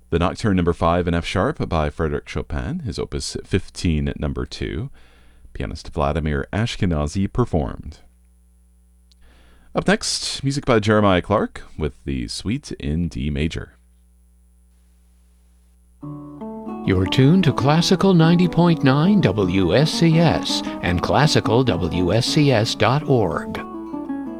The Nocturne number 5 in F sharp by Frédéric Chopin, his opus 15 number 2. Pianist Vladimir Ashkenazy performed. Up next, music by Jeremiah Clark with the Suite in D major. You're tuned to Classical 90.9 WSCS and classicalwscs.org.